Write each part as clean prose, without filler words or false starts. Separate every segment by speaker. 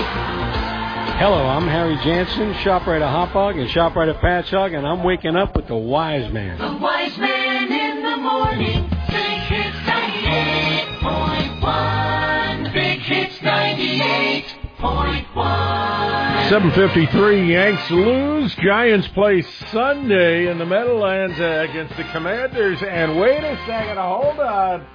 Speaker 1: Hello, I'm Harry Jansen, ShopRite Hot Dog and ShopRite Patch Hog, and I'm waking up with the Wise Man.
Speaker 2: The Wise Man in the morning. Big Hits 98.1. Big Hits 98.1.
Speaker 3: 7:53, Yanks lose. Giants play Sunday in the Meadowlands against the Commanders. And wait a second, hold on.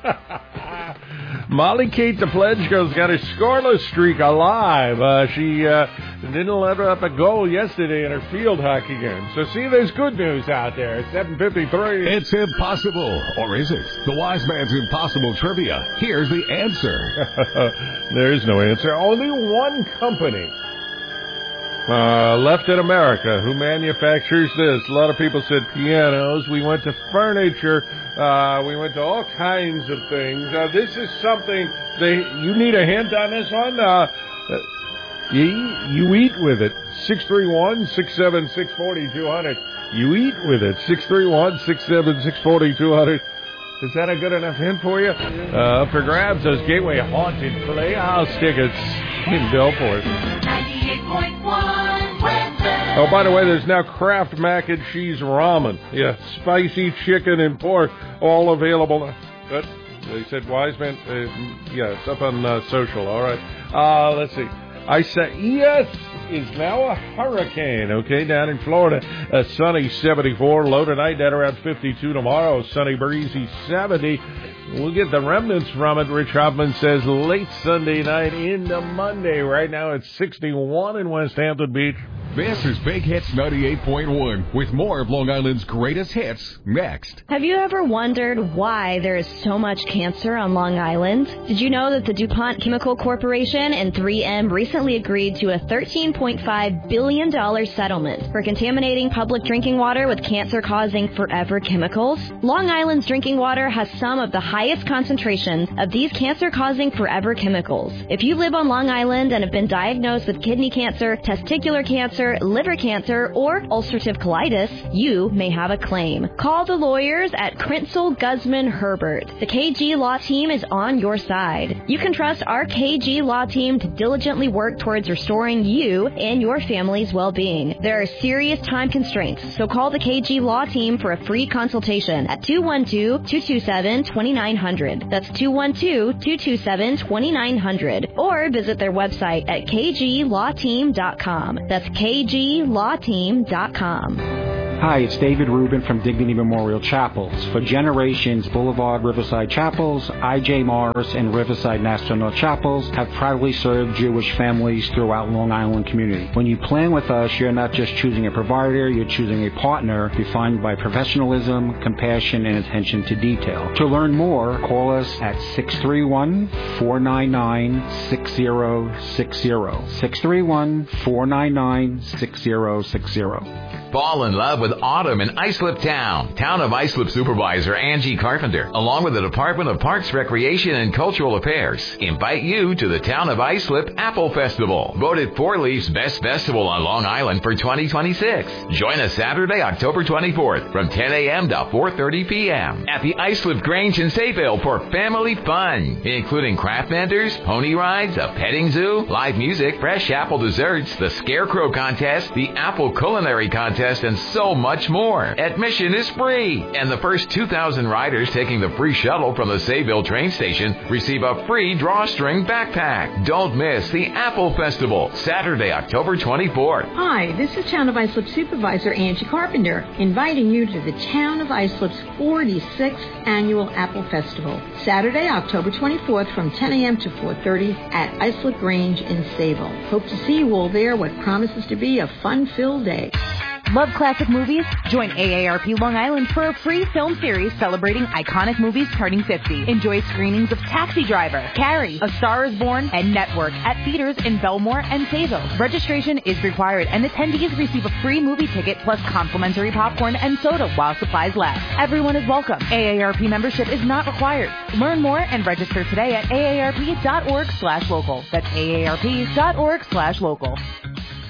Speaker 3: Molly Kate the Pledge Girl's got a scoreless streak alive. She didn't let up a goal yesterday in her field hockey game. So see, there's good news out there. 7:53.
Speaker 4: It's impossible, or is it? The Wise Man's Impossible Trivia. Here's the answer.
Speaker 3: There is no answer. Only one company left in America who manufactures this. A lot of people said pianos. We went to furniture. We went to all kinds of things. This is something you need a hint on this one. You eat with it. 631-676-4200. You eat with it. 631-676-4200. Is that a good enough hint for you? For grabs, those Gateway Haunted Playhouse tickets in Delport.
Speaker 2: 98.1.
Speaker 3: Oh, by the way, there's now Kraft Mac and Cheese Ramen. Yeah, spicy chicken and pork, all available. But they said Wiseman. Yeah, it's up on social. All right. Let's see. Isaias is now a hurricane, okay, down in Florida. A sunny 74, low tonight, down around 52 tomorrow. Sunny, breezy 70. We'll get the remnants from it, Rich Hoffman says, late Sunday night into Monday. Right now it's 61 in West Hampton Beach.
Speaker 4: This is Big Hits 98.1 with more of Long Island's greatest hits next.
Speaker 5: Have you ever wondered why there is so much cancer on Long Island? Did you know that the DuPont Chemical Corporation and 3M recently agreed to a $13.5 billion settlement for contaminating public drinking water with cancer-causing forever chemicals? Long Island's drinking water has some of the highest concentrations of these cancer-causing forever chemicals. If you live on Long Island and have been diagnosed with kidney cancer, testicular cancer, liver cancer, or ulcerative colitis, you may have a claim. Call the lawyers at Krinsel, Guzman, Herbert. The KG Law Team is on your side. You can trust our KG Law Team to diligently work towards restoring you and your family's well-being. There are serious time constraints, so call the KG Law Team for a free consultation at 212-227-2900. That's 212-227-2900. Or visit their website at kglawteam.com. That's kglawteam.com.
Speaker 6: Hi, it's David Rubin from Dignity Memorial Chapels. For generations, Boulevard Riverside Chapels, I.J. Morris, and Riverside National Chapels have proudly served Jewish families throughout Long Island community. When you plan with us, you're not just choosing a provider, you're choosing a partner defined by professionalism, compassion, and attention to detail. To learn more, call us at 631-499-6060. 631-499-6060.
Speaker 7: Fall in love with autumn in Islip Town. Town of Islip Supervisor Angie Carpenter, along with the Department of Parks, Recreation, and Cultural Affairs, invite you to the Town of Islip Apple Festival, voted 4 Leaf's best festival on Long Island for 2026. Join us Saturday, October 24th from 10 a.m. to 4:30 p.m. at the Islip Grange in Sayville for family fun, including craft vendors, pony rides, a petting zoo, live music, fresh apple desserts, the Scarecrow Contest, the Apple Culinary Contest, and so much more. Admission is free, and the first 2,000 riders taking the free shuttle from the Sayville train station receive a free drawstring backpack. Don't miss the Apple Festival, Saturday, October 24th.
Speaker 8: Hi, this is Town of Islip Supervisor Angie Carpenter, inviting you to the Town of Islip's 46th Annual Apple Festival, Saturday, October 24th from 10 a.m. to 4:30 at Islip Grange in Sayville. Hope to see you all there what promises to be a fun-filled day.
Speaker 9: Love classic movies? Join AARP Long Island for a free film series celebrating iconic movies turning 50. Enjoy screenings of Taxi Driver, Carrie, A Star is Born, and Network at theaters in Belmore and Sayville. Registration is required, and attendees receive a free movie ticket plus complimentary popcorn and soda while supplies last. Everyone is welcome. AARP membership is not required. Learn more and register today at aarp.org/local. That's aarp.org/local.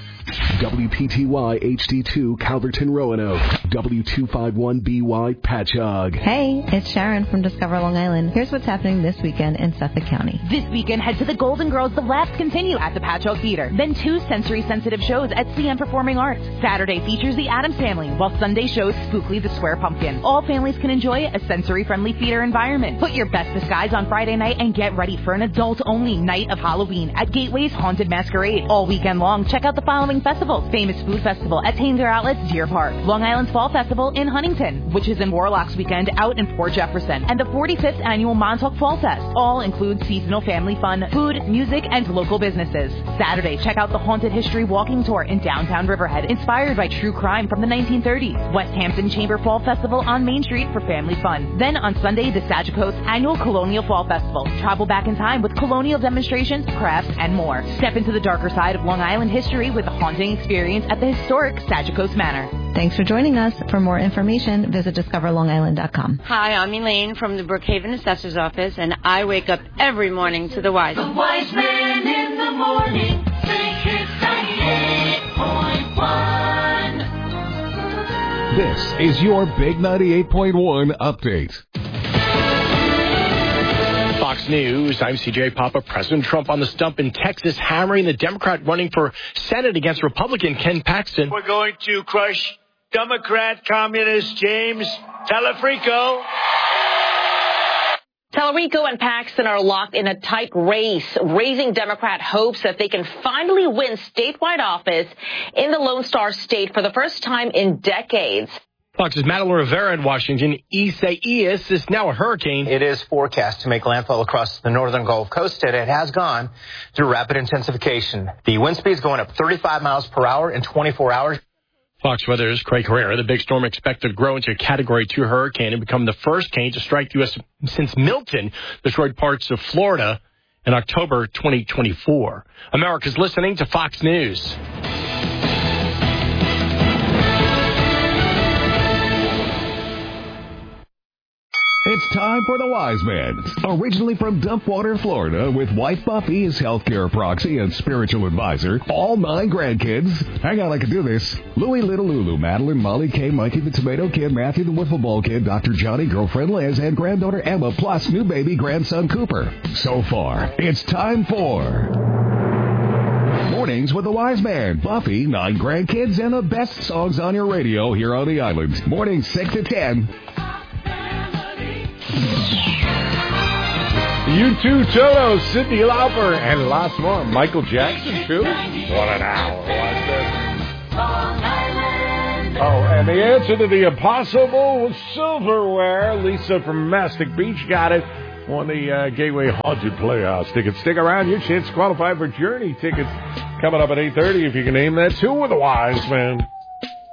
Speaker 10: WPTY HD2 Calverton Roanoke. W251BY Patchogue.
Speaker 11: Hey, it's Sharon from Discover Long Island. Here's what's happening this weekend in Suffolk County.
Speaker 9: This weekend, head to the Golden Girls. The laughs continue at the Patchogue Theater. Then 2 sensory-sensitive shows at CM Performing Arts. Saturday features The Addams Family, while Sunday shows Spookly the Square Pumpkin. All families can enjoy a sensory-friendly theater environment. Put your best disguise on Friday night and get ready for an adult-only night of Halloween at Gateway's Haunted Masquerade. All weekend long, check out the following festivals. Famous Food Festival at Tanger Outlets, Deer Park. Long Island's Fall Festival in Huntington, which is in Warlocks Weekend out in Port Jefferson. And the 45th Annual Montauk Fall Fest. All include seasonal family fun, food, music, and local businesses. Saturday, check out the Haunted History Walking Tour in downtown Riverhead, inspired by true crime from the 1930s. West Hampton Chamber Fall Festival on Main Street for family fun. Then on Sunday, the Sagicos Annual Colonial Fall Festival. Travel back in time with colonial demonstrations, crafts, and more. Step into the darker side of Long Island history with a haunting experience at the historic Sagicos Manor.
Speaker 11: Thanks for joining us. For more information, visit discoverlongisland.com.
Speaker 12: Hi, I'm Elaine from the Brookhaven Assessor's Office, and I wake up every morning to the Wise.
Speaker 2: The Wise Man in the morning. Big Hits 98.1.
Speaker 4: This is your Big 98.1 update.
Speaker 13: Fox News, I'm CJ Papa. President Trump on the stump in Texas, hammering the Democrat running for Senate against Republican Ken Paxton.
Speaker 14: We're going to crush Democrat communist James Telefrico.
Speaker 15: Tallarico and Paxton are locked in a tight race, raising Democrat hopes that they can finally win statewide office in the Lone Star State for the first time in decades.
Speaker 13: Fox's Madeline Rivera in Washington. Isaias is now a hurricane.
Speaker 16: It is forecast to make landfall across the northern Gulf Coast, and it has gone through rapid intensification. The wind speed is going up 35 miles per hour in 24 hours.
Speaker 13: Fox Weather's Craig Herrera. The big storm expected to grow into a Category 2 hurricane and become the first cane to strike the U.S. since Milton destroyed parts of Florida in October 2024. America's listening to Fox News.
Speaker 4: It's time for The Wise Man. Originally from Dumpwater, Florida, with wife Buffy as healthcare proxy and spiritual advisor, all 9 grandkids. Hang on, I can do this. Louie, Little Lulu, Madeline, Molly, Kay, Mikey the Tomato Kid, Matthew the Wiffle Ball Kid, Dr. Johnny, girlfriend Liz, and granddaughter Emma, plus new baby grandson Cooper. So far, it's time for Mornings with The Wise Man. Buffy, 9 grandkids, and the best songs on your radio here on the island. Mornings 6 to 10.
Speaker 3: U2, Toto, Cyndi Lauper, and lots more. Michael Jackson, too. What an hour. Watch that. Oh, and the answer to the impossible was silverware. Lisa from Mastic Beach got it. Won the Gateway Haunted Playhouse tickets. Stick around. Your chance to qualify for Journey tickets coming up at 8:30 if you can name that, too, with a Wise Man.